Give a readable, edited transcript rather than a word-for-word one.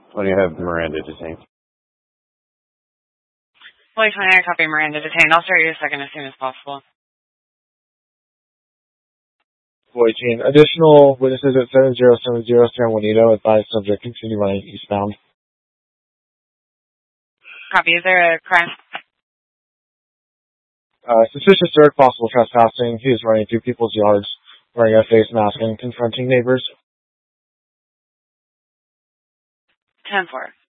When you have Miranda detained. Boy 29, copy Miranda detained. I'll start you a second as soon as possible. Boy 18. Additional witnesses at 7070 San Juanito. Advised subject continue running eastbound. Copy. Is there a crime? Suspicious direct possible trespassing. He is running through people's yards, wearing a face mask and confronting neighbors. 10-4.